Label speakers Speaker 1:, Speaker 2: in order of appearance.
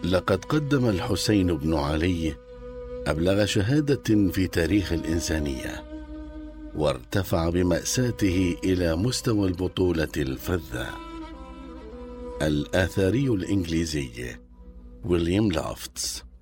Speaker 1: لقد قدم الحسين بن علي أبلغ شهادة في تاريخ الإنسانية، وارتفع بمأساته إلى مستوى البطولة الفذة. الآثاري الإنجليزي ويليام لوفتس.